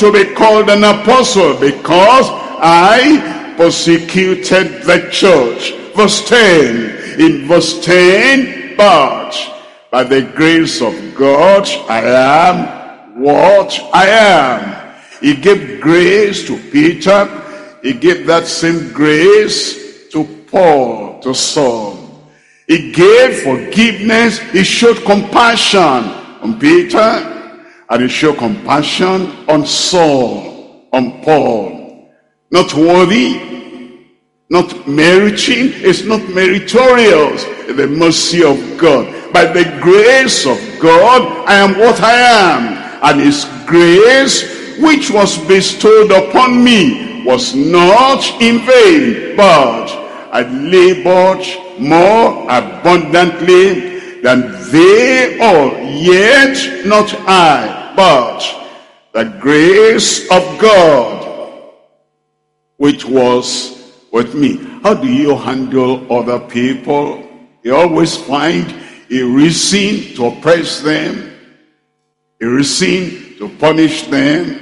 to be called an apostle? Because I persecuted the church. Verse 10. In verse 10, but by the grace of God, I am what I am. He gave grace to Peter. He gave that same grace to Paul, to Saul. He gave forgiveness. He showed compassion on Peter. And he showed compassion on Saul, on Paul. Not worthy, not meriting. It's not meritorious. It's the mercy of God. By the grace of God, I am what I am. And his grace, which was bestowed upon me, was not in vain, but I labored more abundantly than they all, yet not I, but the grace of God which was with me. How do you handle other people? You always find a reason to oppress them, a reason to punish them,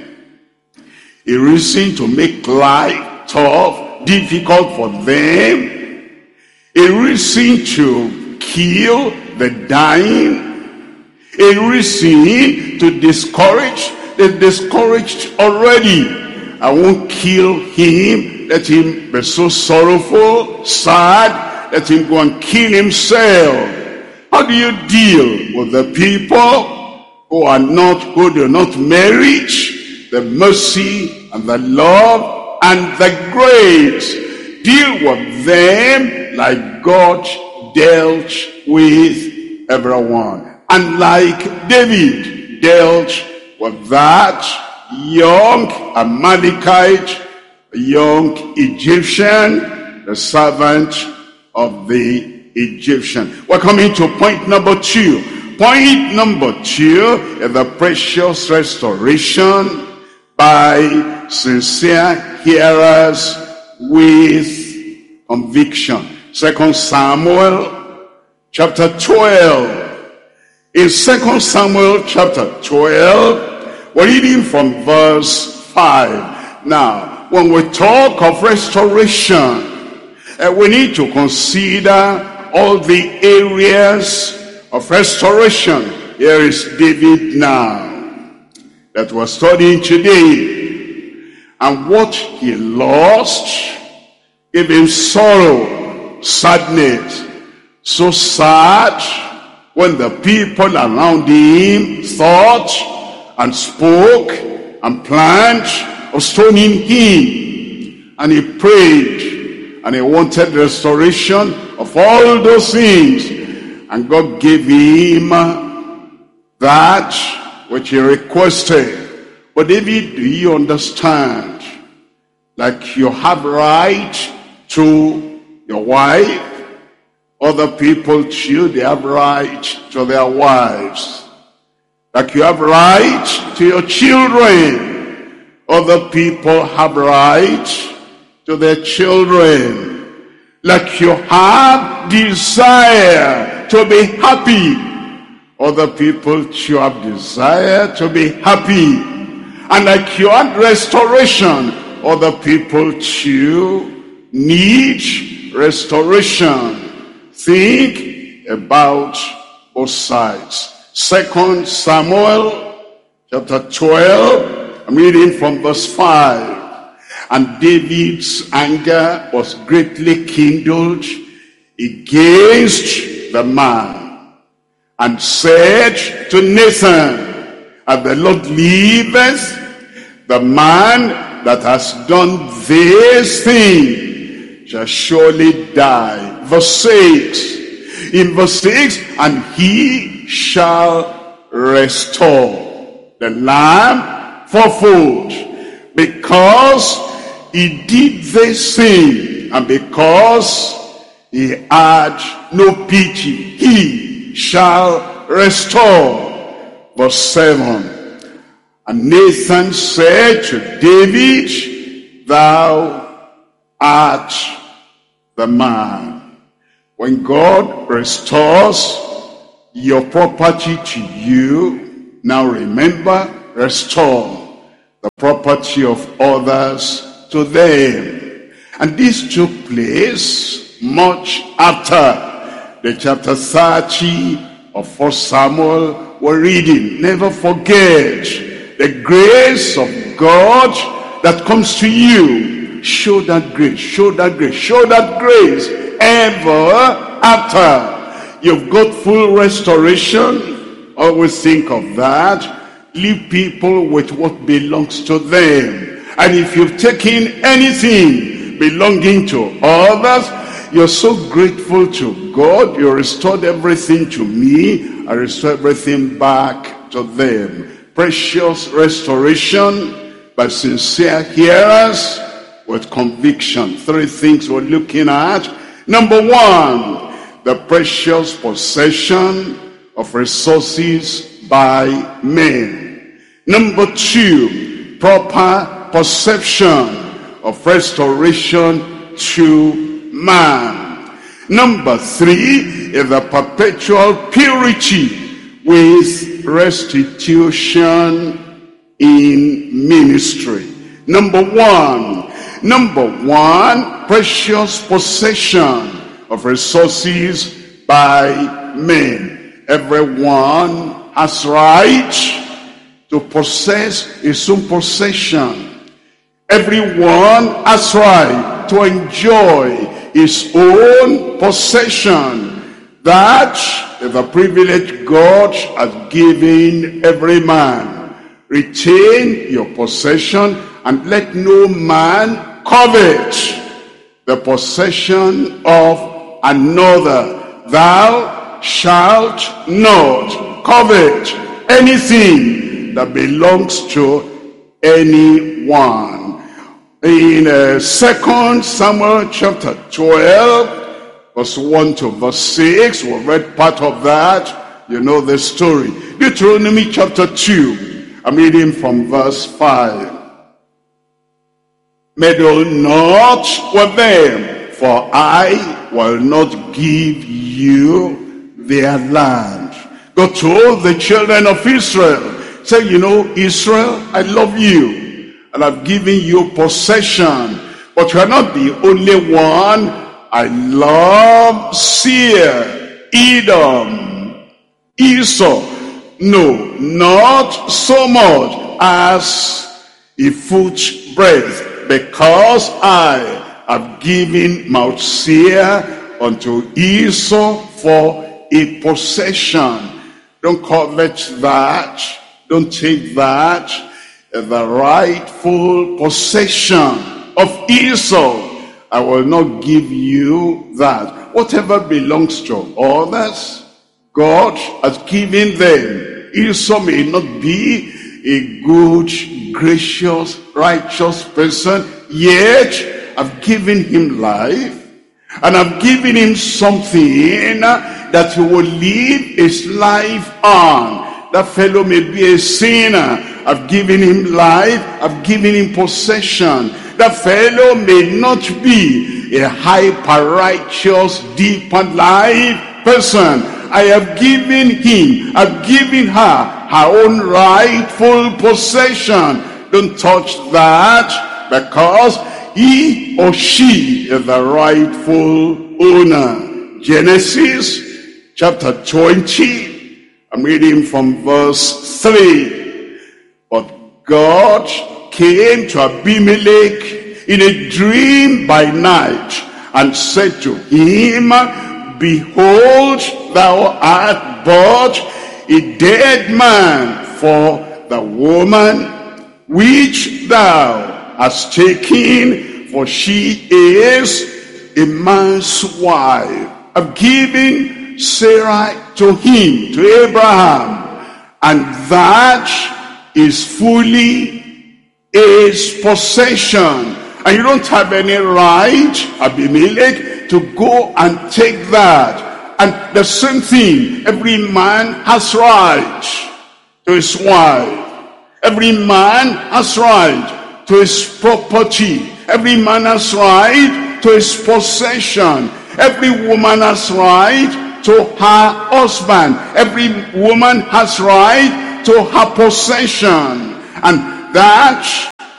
a reason to make life tough, difficult for them, a reason to kill the dying, a reason to discourage the discouraged already. I won't kill him, let him be so sorrowful, sad, let him go and kill himself. How do you deal with the people who do not merit the mercy and the love and the grace? Deal with them like God dealt with everyone. And like David dealt with that young Amalekite, young Egyptian, the servant of the Egyptian. We're coming to point number 2. Point number 2 is the precious restoration by sincere hearers with conviction. 2 Samuel chapter 12. In 2 Samuel chapter 12, we're reading from verse 5. Now, when we talk of restoration, we need to consider all the areas of restoration. Here is David now, that we're studying today, and what he lost gave him sorrow, sadness, so sad when the people around him thought and spoke and planned of stoning him, and he prayed and he wanted restoration of all those things, and God gave him that which he requested. But David, do you understand? Like you have right to your wife, other people too, they have right to their wives. Like you have right to your children, other people have right to their children. Like you have desire to be happy, other people too have desire to be happy. And like you want restoration, other people too need restoration. Think about both sides. 2 Samuel chapter 12, I'm reading from verse 5. And David's anger was greatly kindled against the man, and said to Nathan, as the Lord liveth, the man that has done this thing shall surely die. Verse 6. In verse 6, and he shall restore the lamb fourfold, because he did this thing, and because he had no pity, he shall restore. Verse 7. And Nathan said to David, thou art the man. When God restores your property to you, now remember, restore the property property of others to them. And this took place much after the chapter 30 of 1 Samuel we're reading. Never forget the grace of God that comes to you. Show that grace, show that grace, show that grace ever after you've got full restoration. Always think of that. Leave people with what belongs to them. And if you've taken anything belonging to others, you're so grateful to God. You restored everything to me. I restore everything back to them. Precious restoration by sincere hearers with conviction. Three things we're looking at. Number one, the precious possession of resources by men. Number two, proper perception of restoration to man. Number three is the perpetual purity with restitution in ministry. Number one, precious possession of resources by men. Everyone has right to possess his own possession. Everyone has right to enjoy his own possession. That is the privilege God has given every man. Retain your possession and let no man covet the possession of another. Thou shalt not covet anything that belongs to anyone. In 2 Samuel chapter 12, verse 1 to verse 6, we read part of that. You know the story. Deuteronomy chapter 2, I'm reading from verse 5. Meddle not with them, for I will not give you their land. God told the children of Israel, say, you know, Israel, I love you, and I've given you possession, but you are not the only one. I love Seir, Edom, Esau. No, not so much as a foot's breadth, because I have given Mount Seir unto Esau for a possession. Don't covet that. Don't take that. The rightful possession of Esau. I will not give you that. Whatever belongs to others, God has given them. Esau may not be a good, gracious, righteous person, yet I've given him life, and I've given him something that he will live his life on. That fellow may be a sinner. I've given him life. I've given him possession. That fellow may not be a hyper-righteous, deep and life person. I have given him, I've given her own rightful possession. Don't touch that, because he or she is the rightful owner. Genesis chapter 20, I'm reading from verse 3. But God came to Abimelech in a dream by night and said to him, behold, thou art but a dead man, for the woman which thou hast taken, for she is a man's wife. I've given Sarai to him, to Abraham, and that is fully his possession. And you don't have any right, Abimelech, to go and take that. And the same thing, every man has right to his wife. Every man has right to his property. Every man has right to his possession. Every woman has right to her husband. Every woman has right to her possession. And that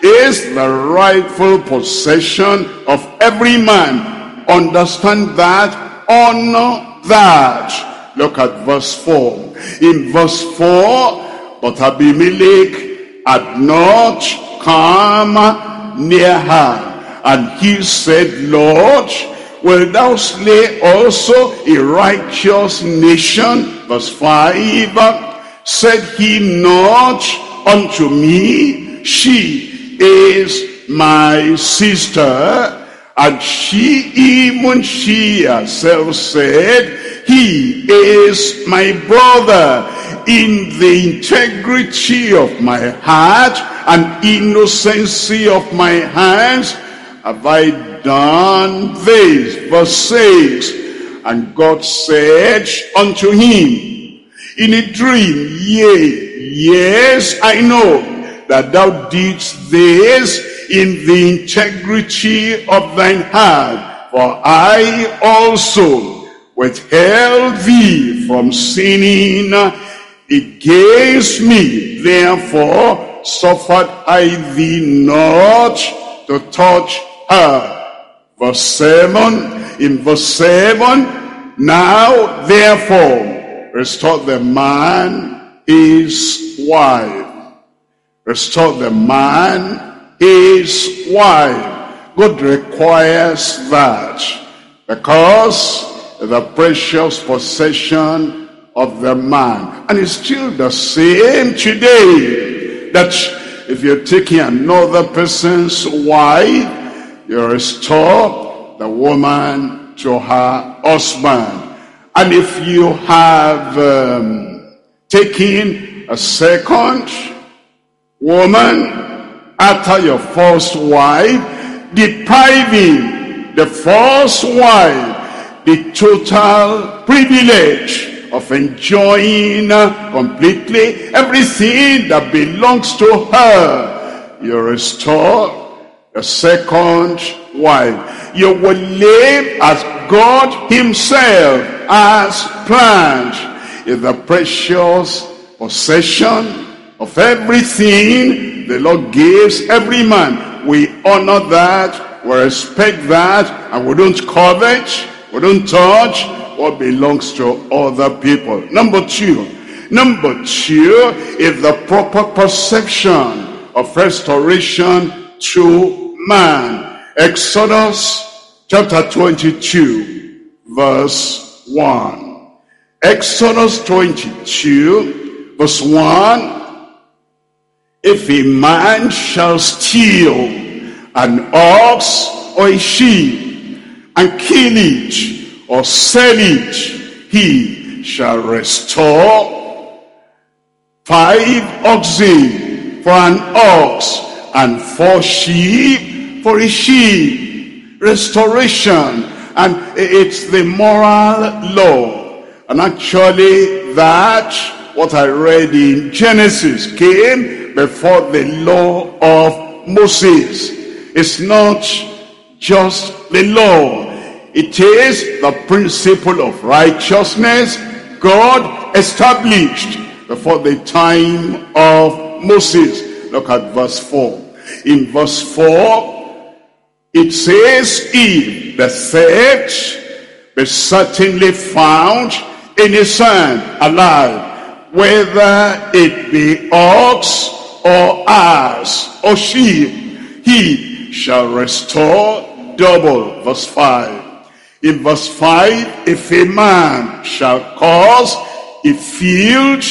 is the rightful possession of every man. Understand that, honor that. Look at verse 4. In verse 4, but Abimelech had not come near her. And he said, Lord, wilt thou slay also a righteous nation? Verse 5, said he not unto me, she is my sister? And even she herself said, he is my brother. In the integrity of my heart and innocency of my hands have I done this. Verse 6, and God said unto him in a dream, yea, yes, I know that thou didst this in the integrity of thine heart, for I also withheld thee from sinning against me. Therefore suffered I thee not to touch her. Verse 7, in verse 7, now therefore restore the man his wife. Restore the man his wife. God requires that, because the precious possession of the man. And it's still the same today, that if you're taking another person's wife, you restore the woman to her husband. And if you have taken a second woman after your first wife, depriving the first wife the total privilege of enjoying completely everything that belongs to her, you restore the second wife. You will live as God himself has planned. In the precious possession of everything the Lord gives every man, we honor that, we respect that, and we don't covet, we don't touch what belongs to other people. Number two is the proper perception of restoration to man. Exodus chapter 22 verse 1. Exodus 22 verse 1. If a man shall steal an ox or a sheep and kill it or sell it, he shall restore 5 oxen for an ox and 4 sheep for a sheep. Restoration. And it's the moral law. And actually that, what I read in Genesis, came before the law of Moses. It's not just the law. It is the principle of righteousness God established before the time of Moses. Look at verse 4. In verse 4, it says, if the theft be certainly found in his hand alive, whether it be ox or ass or sheep, he shall restore double. Verse 5. In verse 5, if a man shall cause a field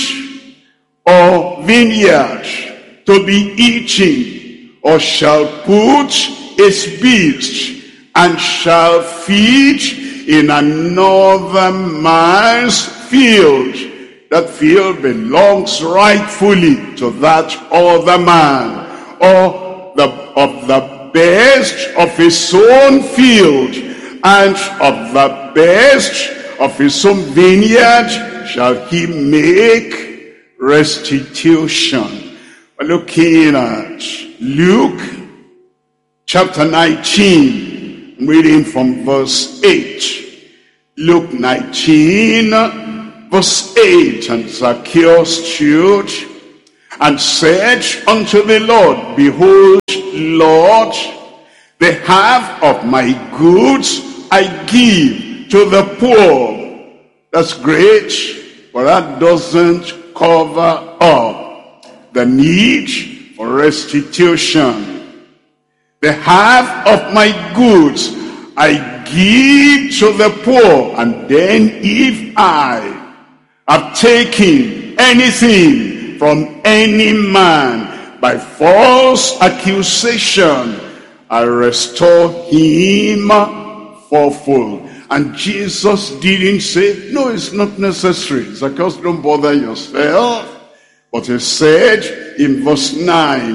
or vineyard to be eaten, or shall put his beast and shall feed in another man's field, that field belongs rightfully to that other man, or of the best of his own field and of the best of his own vineyard shall he make restitution. We're looking at Luke chapter 19, reading from verse 8. Luke 19 verse 8. And Zacchaeus stood and said unto the Lord, behold, Lord, the half of my goods I give to the poor. That's great, but that doesn't cover up the need for restitution. The half of my goods I give to the poor, and then if I have taken anything from any man by false accusation, I restore him fourfold. And Jesus didn't say, no, it's not necessary. Zacchaeus, don't bother yourself. But he said in verse 9,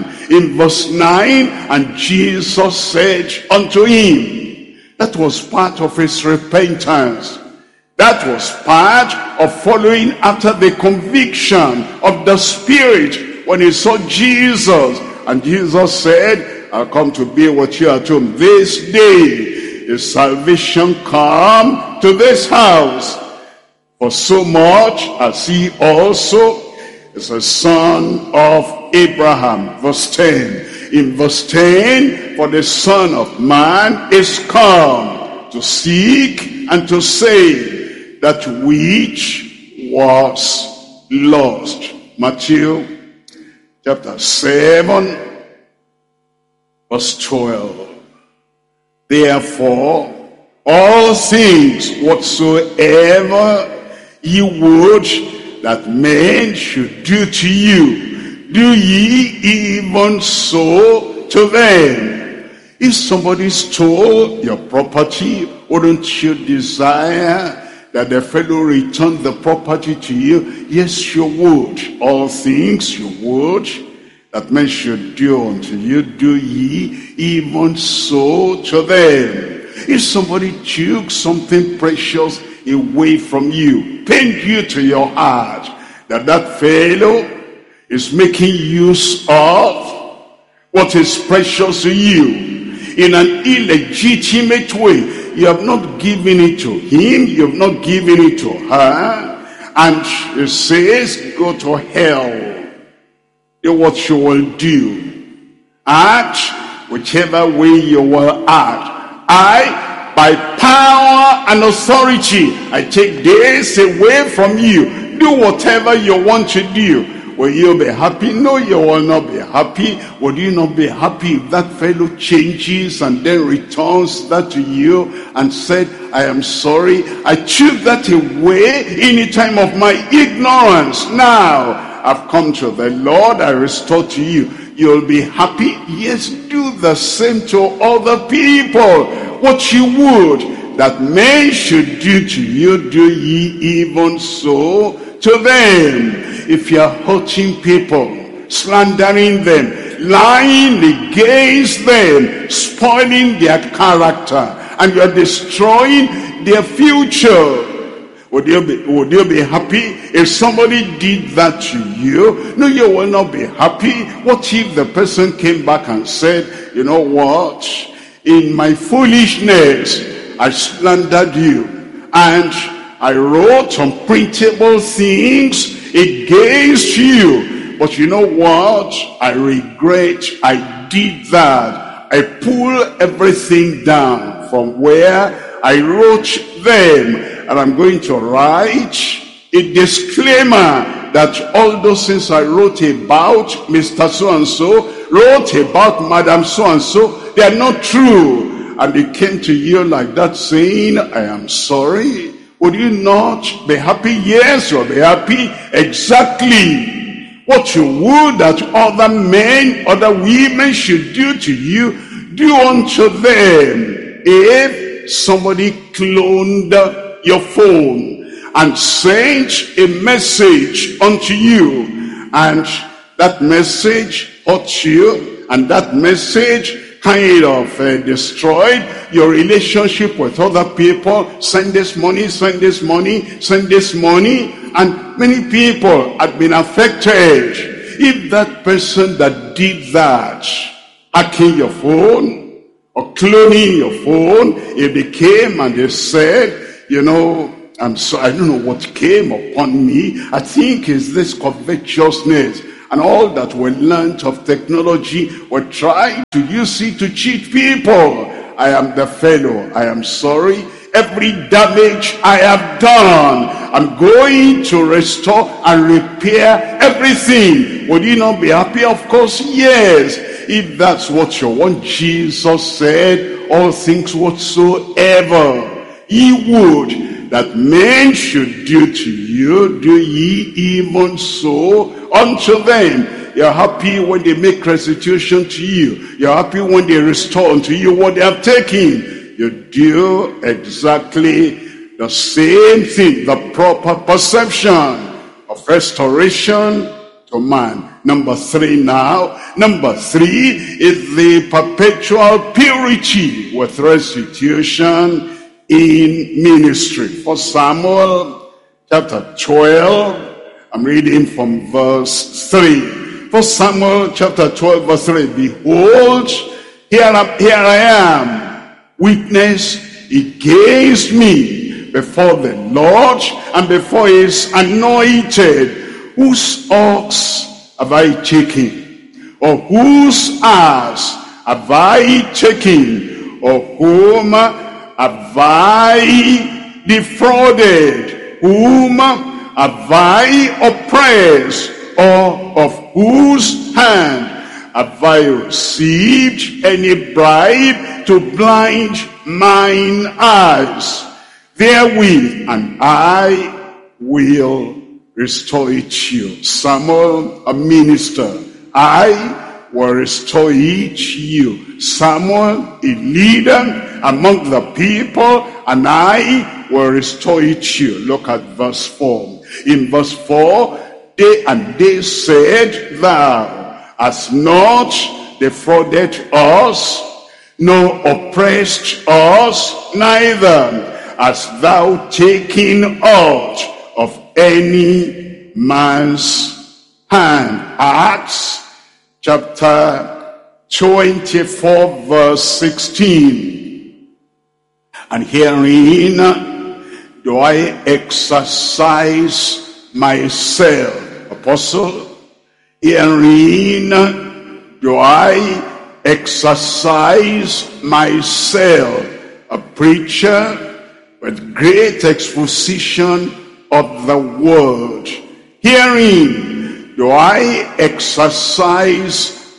and Jesus said unto him, that was part of his repentance. That was part of following after the conviction of the Spirit when he saw Jesus. And Jesus said, I'll come to be with you at home. This day is salvation come to this house. For so much as he also is a son of Abraham. Verse 10. In verse 10, for the Son of Man is come to seek and to save that which was lost. Matthew chapter 7, verse 12. Therefore, all things whatsoever ye would that men should do to you, do ye even so to them. If somebody stole your property, wouldn't you desire that the fellow return the property to you? Yes, you would. All things you would that men should do unto you, do ye even so to them. If somebody took something precious away from you, pained you to your heart, that fellow is making use of what is precious to you in an illegitimate way. You have not given it to him, you have not given it to her, and it says, go to hell. Do what you will do. Act whichever way you will act. By power and authority, I take this away from you. Do whatever you want to do. Will you be happy? No, you will not be happy. Would you not be happy if that fellow changes and then returns that to you and said, I am sorry, I took that away in the time of my ignorance. Now, I've come to the Lord, I restore to you. You'll be happy? Yes, do the same to other people. What you would that men should do to you, do ye even so to them. If you're hurting people, slandering them, lying against them, spoiling their character, and you're destroying their future, would you be happy if somebody did that to you? No, you will not be happy. What if the person came back and said, you know what? In my foolishness, I slandered you. And I wrote unprintable things against you. But you know what? I regret I did that. I pulled everything down from where I wrote them. And I'm going to write a disclaimer that all those things I wrote about Mr. So-and-so, wrote about Madam so-and-so, they are not true. And they came to you like that saying, I am sorry. Would you not be happy? Yes, you'll be happy. Exactly. What you would that other men, other women should do to you, do unto them. If somebody cloned your phone and sent a message unto you, and that message hurt you, and that message kind of destroyed your relationship with other people, send this money, send this money, send this money, and many people have been affected. If that person that did that, hacking your phone or cloning your phone, it became and they said, you know, I don't know what came upon me. I think it's this covetousness. And all that we learned of technology, we try to use it to cheat people. I am the fellow. I am sorry. Every damage I have done, I'm going to restore and repair everything. Would you not be happy? Of course, yes. If that's what you want, Jesus said, all things whatsoever ye would that men should do to you, do ye even so unto them. You're happy when they make restitution to you. You're happy when they restore unto you what they have taken. You do exactly the same thing, the proper perception of restoration to man. Number 3 now. Number 3 is the perpetual purity with restitution in ministry. For Samuel chapter 12, I'm reading from verse 3. For Samuel chapter 12 verse 3, behold, here I am, witness against me before the Lord and before his anointed. Whose ox have I taken? Or whose ass have I taken? Or whom have I defrauded? Whom have I oppressed? Or of whose hand have I received any bribe to blind mine eyes? Therewith, and I will restore it to you. Samuel, a minister, I will restore it to you. Samuel, a leader among the people, and I will restore it to you. Look at verse 4. In verse 4, they said, thou hast not defrauded us, nor oppressed us, neither hast thou taken aught of any man's hand. Acts chapter 24 verse 16. And herein do I exercise myself, apostle, herein do I exercise myself, a preacher, with great exposition of the word. Herein do I exercise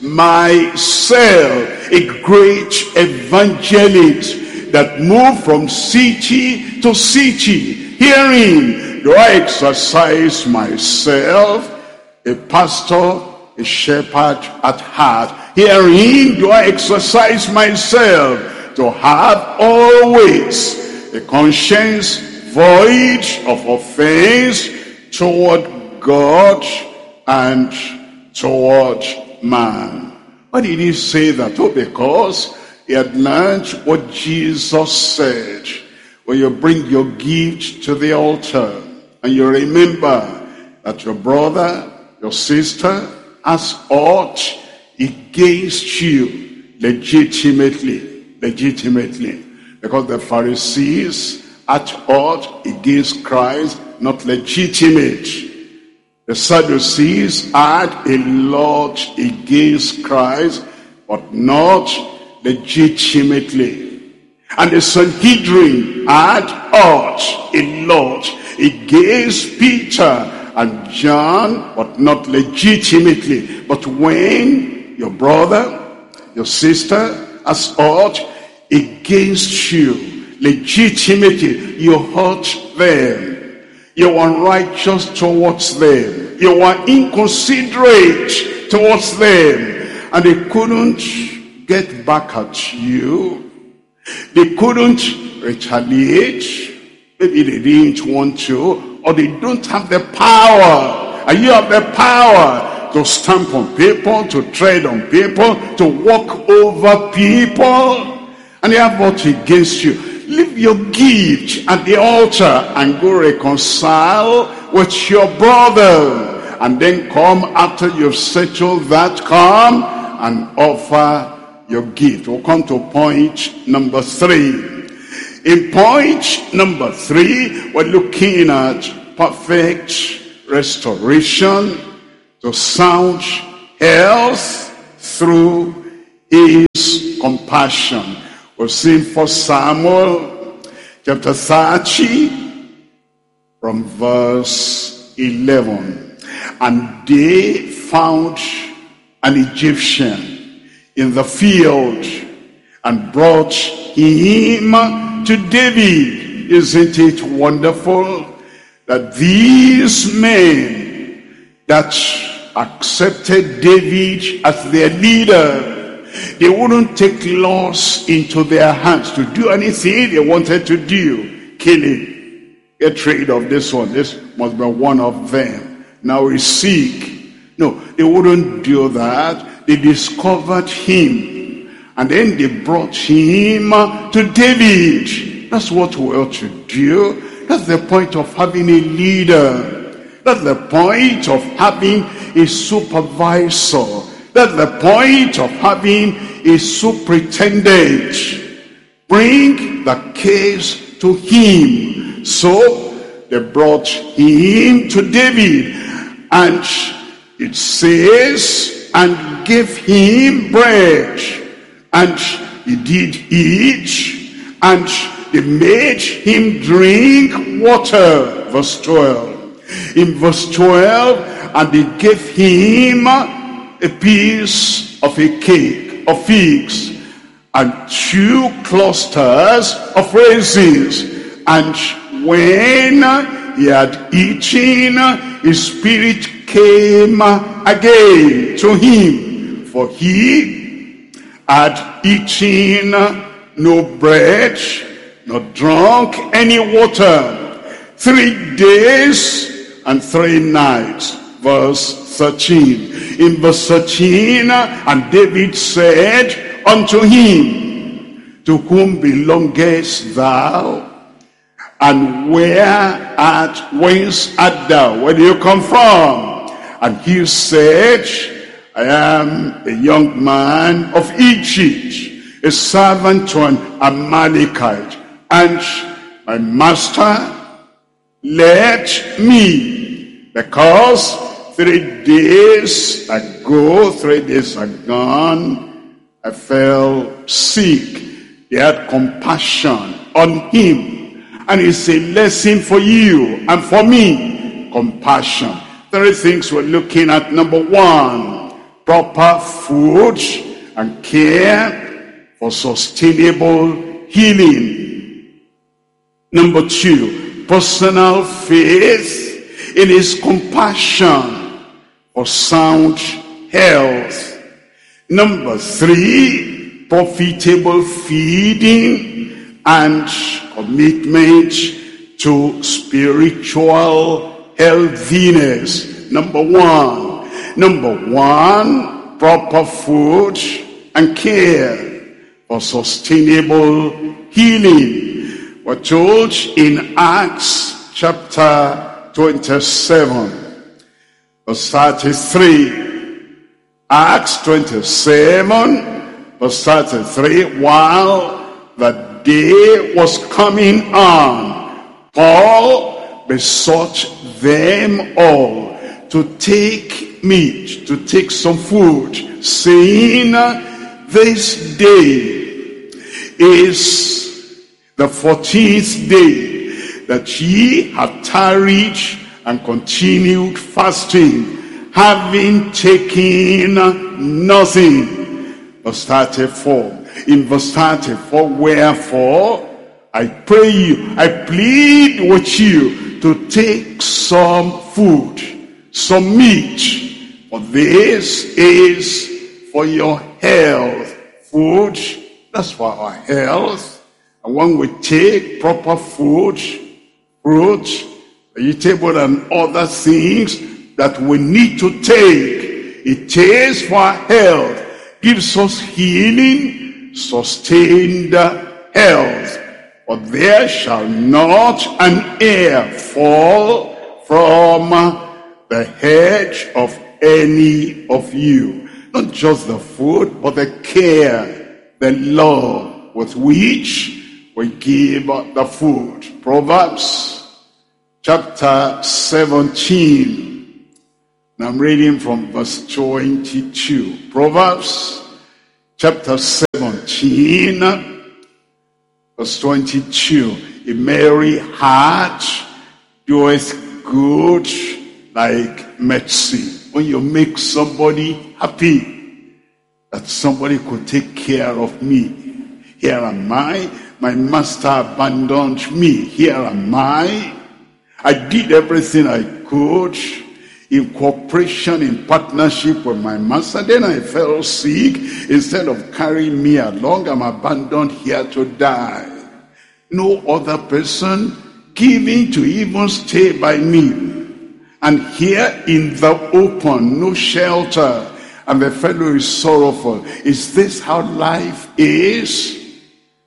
myself, a great evangelist that moved from city to city. Herein do I exercise myself, a pastor, a shepherd at heart. Herein do I exercise myself to have always a conscience void of offense toward God and toward man. Why did he say that? Oh, because he had learned what Jesus said. When you bring your gift to the altar and you remember that your brother, your sister has aught against you legitimately. Because the Pharisees had aught against Christ, not legitimate. The Sadducees had a lot against Christ, but not legitimately. And the Sanhedrin had aught, a lot against Peter and John, but not legitimately. But when your brother, your sister has aught against you legitimately, you hurt them, you are unrighteous towards them, you are inconsiderate towards them, and they couldn't get back at you, they couldn't retaliate. Maybe they didn't want to, or they don't have the power, and you have the power to stamp on people, to tread on people, to walk over people, and they have what against you. Leave your gift at the altar and go reconcile with your brother, and then come after you've settled that, come and offer your gift. We'll come to point number 3. In point number 3, we're looking at perfect restoration to sound health through his compassion. We've seen 1 Samuel chapter 30 from verse 11. And they found an Egyptian in the field and brought him to David. Isn't it wonderful that these men that accepted David as their leader, they wouldn't take laws into their hands to do anything they wanted to do. Kill him. Get rid of this one. This must be one of them. Now he's sick. No, they wouldn't do that. They discovered him. And then they brought him to David. That's what we ought to do. That's the point of having a leader. That's the point of having a supervisor. That's the point of having a superintendent. Bring the case to him. So they brought him to David, and it says, and gave him bread, and he did eat, and they made him drink water. Verse 12. In verse 12, and they gave him a piece of a cake of figs and 2 clusters of raisins. And when he had eaten, his spirit came again to him, for he had eaten no bread, nor drunk any water, 3 days and 3 nights. Verse 13. In verse 13, and David said unto him, to whom belongest thou? And whence art thou? Where do you come from? And he said, I am a young man of Egypt, a servant to an Amalekite, and my master left me, because 3 days ago, 3 days agone, I fell sick. He had compassion on him. And it's a lesson for you and for me. Compassion. 3 things we're looking at. Number 1, proper food and care for sustainable healing. Number 2, personal faith in his compassion for sound health. Number 3, profitable feeding and commitment to spiritual healthiness. Number 1, proper food and care for sustainable healing. We're told in Acts chapter 27, verse 33. Acts 27, verse 33. While the day was coming on, Paul besought them all to take meat, to take some food, saying, this day is the 14th day that ye have tarried and continued fasting, having taken nothing. Verse 34. In verse 34, wherefore I pray you, I plead with you to take some food, some meat, for this is for your health. Food, that's for our health. And when we take proper food, fruit, vegetable, and other things that we need to take, it is for our health, gives us healing, sustained health. For there shall not an hair fall from the head of any of you. Not just the food, but the care, the love with which we give the food. Proverbs chapter 17 And I'm reading from verse 22. Proverbs chapter 17, verse 22. A merry heart doeth good like medicine. When you make somebody happy, that somebody could take care of me. Here am I, my master abandoned me. Here am I did everything I could in cooperation, in partnership with my master. Then I fell sick. Instead of carrying me along, I'm abandoned here to die. No other person giving to even stay by me. And here in the open, no shelter, and the fellow is sorrowful. Is this how life is?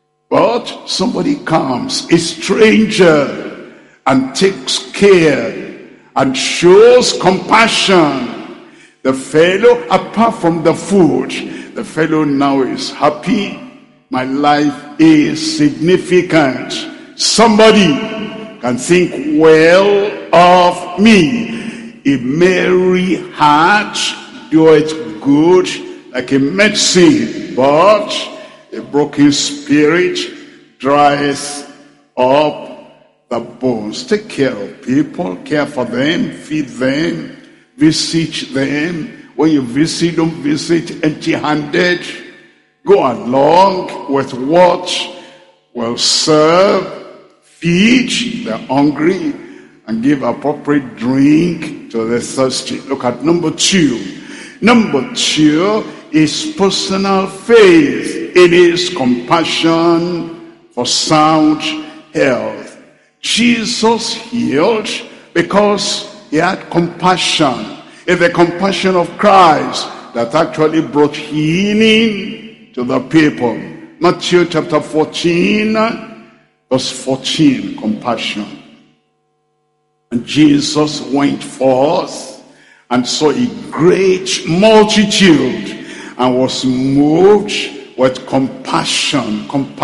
But somebody comes, a stranger, and takes care and shows compassion. The fellow, apart from the food, the fellow now is happy. My life is significant. Somebody can think well of me. A merry heart doeth good like a medicine, but a broken spirit dries up the bones. Take care of people, care for them, feed them, visit them. When you visit, don't visit empty-handed. Go along with what will serve, feed the hungry, and give appropriate drink to the thirsty. Look at number 2. Number 2 is personal faith. It is compassion for sound health. Jesus healed because he had compassion. It's the compassion of Christ that actually brought healing to the people. Matthew chapter 14, verse 14, compassion. And Jesus went forth and saw a great multitude and was moved with compassion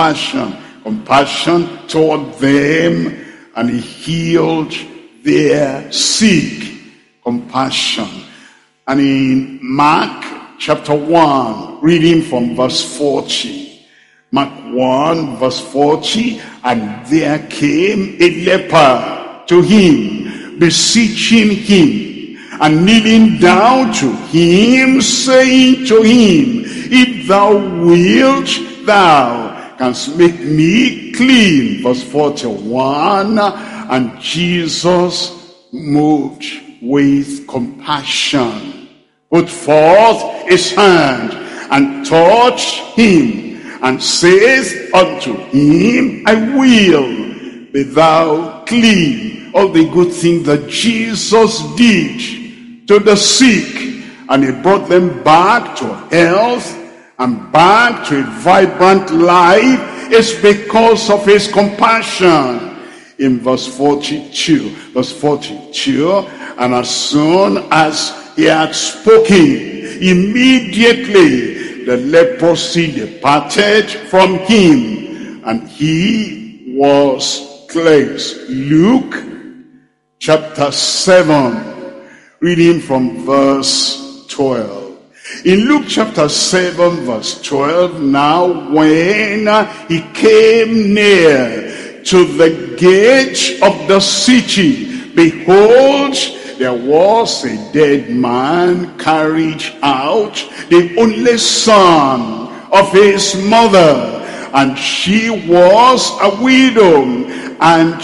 toward them, and he healed their sick. Compassion. And in Mark chapter 1, reading from verse 40. Mark 1 verse 40, and there came a leper to him, beseeching him, and kneeling down to him, saying to him, if thou wilt, thou canst make me clean. Verse 41, and Jesus, moved with compassion, put forth his hand and touched him, and says unto him, I will be thou clean. All the good things that Jesus did to the sick, and he brought them back to health and back to a vibrant life, is because of his compassion. In verse 42, and as soon as he had spoken, immediately the leprosy departed from him, and he was cleansed. Luke chapter 7, reading from verse 12. In Luke chapter 7 verse 12, now when he came near to the gate of the city, behold, there was a dead man carried out, the only son of his mother, and she was a widow, and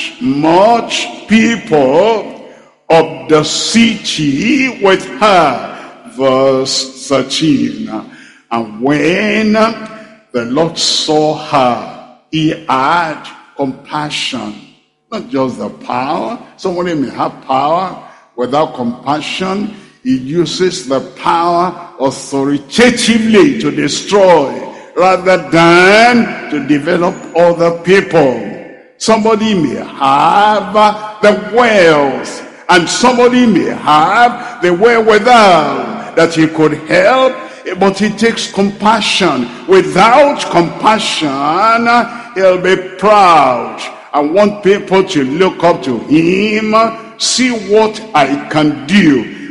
much people of the city with her. Verse 13, and when the Lord saw her, he had compassion. Not just the power. Somebody may have power without compassion. He uses the power authoritatively to destroy rather than to develop other people. Somebody may have the wealth, and somebody may have the wherewithal that he could help, but it takes compassion. Without compassion, he'll be proud and want people to look up to him, see what I can do.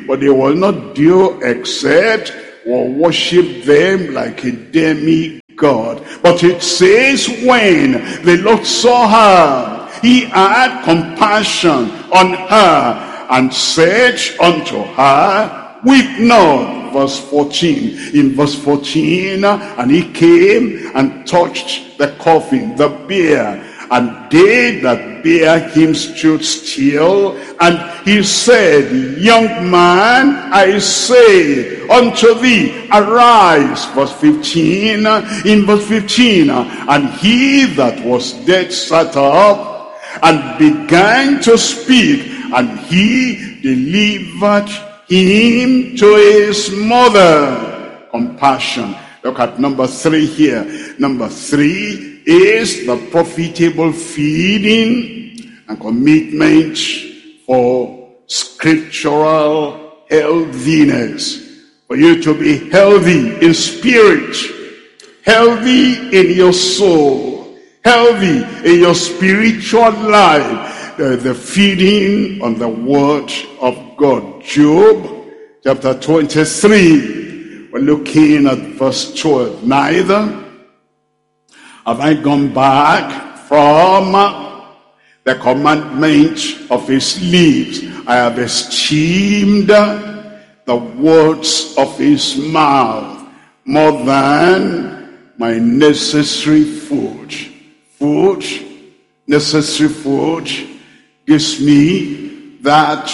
but they will not do except or worship them like a demigod. But it says, when the Lord saw her, he had compassion on her and said unto her, weep not. Verse 14. In verse 14, and he came and touched the coffin, the bier, and they that bare him stood still. And he said, young man, I say unto thee, arise. Verse 15. In verse 15, and he that was dead sat up and began to speak, and he delivered him to his mother. Compassion. Look at number 3 here. Number 3 is the profitable feeding and commitment for scriptural healthiness. For you to be healthy in spirit, healthy in your soul, healthy in your spiritual life. The feeding on the word of God. Job chapter 23. We're looking at verse 12. Neither have I gone back from the commandment of his lips. I have esteemed the words of his mouth more than my necessary food. Food, necessary food, gives me that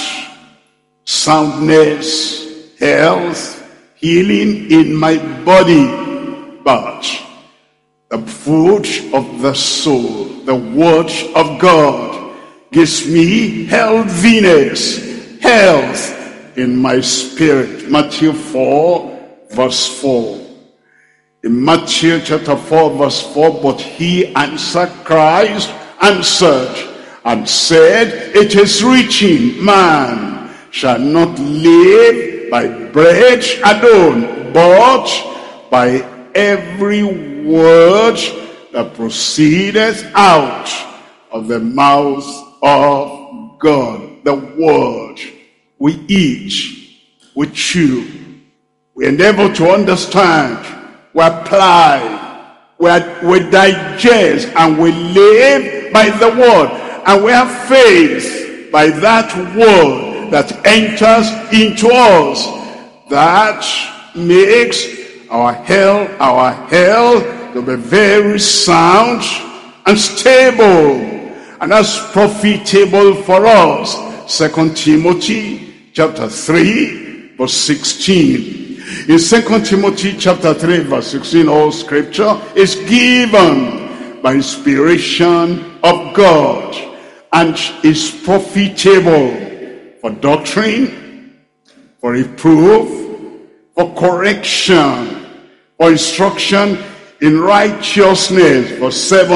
soundness, health, healing in my body. But the food of the soul, the word of God, gives me healthiness, health in my spirit. Matthew 4 verse 4. In Matthew chapter 4 verse 4, but he answered, Christ answered and said, it is written, man shall not live by bread alone, but by every word that proceedeth out of the mouth of God. The word we eat, we chew, we endeavor to understand, we apply, we digest, and we live by the word. And we have faith by that word that enters into us, that makes our health to be very sound and stable, and that's profitable for us. 2 Timothy chapter 3 verse 16. In 2 Timothy chapter 3 verse 16, all scripture is given by inspiration of God and is profitable for doctrine, for reproof, for correction, for instruction in righteousness. Verse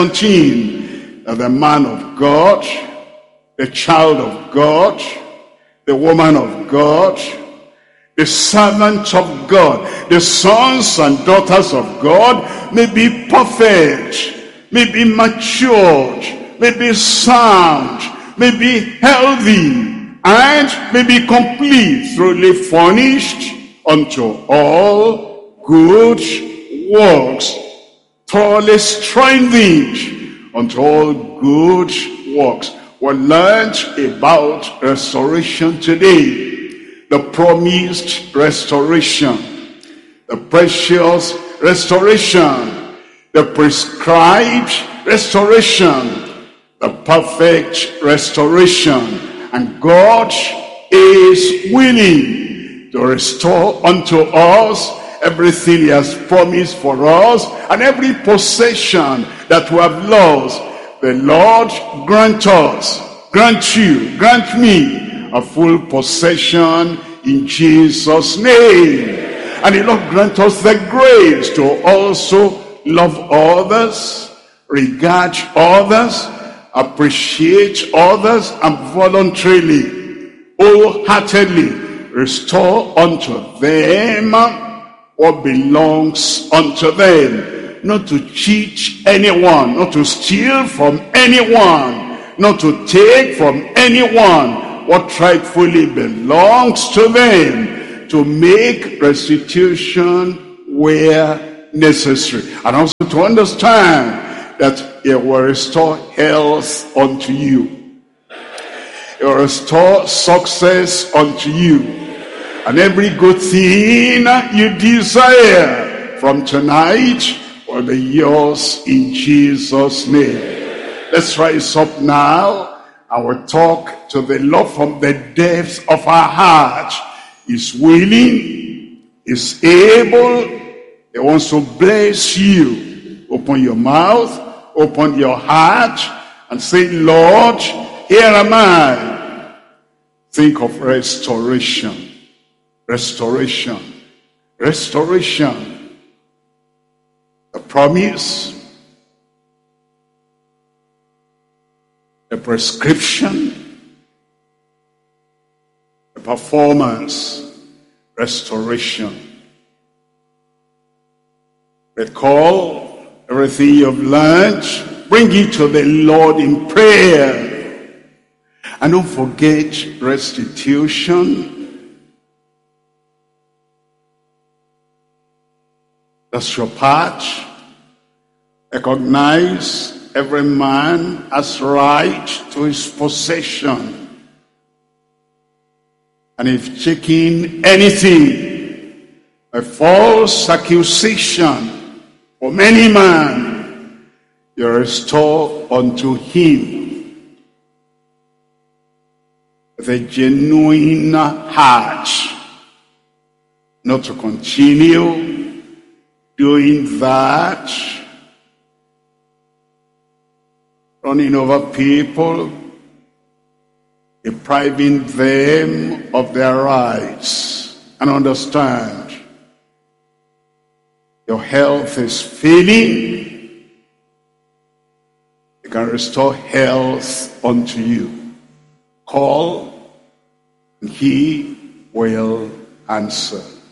17, that the man of God, the child of God, the woman of God, the servant of God, the sons and daughters of God may be perfect, may be matured, may be sound, may be healthy, and may be complete, truly furnished unto all good works, thoroughly strengthened unto all good works. We learned about restoration today, the promised restoration, the precious restoration, the prescribed restoration, the perfect restoration. And God is willing to restore unto us everything he has promised for us, and every possession that we have lost. The Lord grant us, grant you, grant me a full possession in Jesus' name. And the Lord grant us the grace to also love others, regard others, appreciate others, and voluntarily, wholeheartedly restore unto them what belongs unto them. Not to cheat anyone, not to steal from anyone, not to take from anyone, what rightfully belongs to them, to make restitution where necessary. And also to understand that it will restore health unto you. It will restore success unto you. And every good thing you desire from tonight will be yours in Jesus' name. Let's rise up now and we'll talk to the Lord from the depths of our heart. He's willing, He's able, He wants to bless you. Open your mouth, open your heart, and say, Lord, here am I. Think of restoration. Restoration. Restoration. The promise, the prescription, the performance, restoration. Recall everything you've learned, bring it to the Lord in prayer. And don't forget restitution. That's your part. Recognize every man has right to his possession. And if taking anything, a false accusation from any man, you restore unto him with a genuine heart, not to continue doing that, running over people, depriving them of their rights. And understand, your health is failing. He can restore health unto you. Call, and he will answer.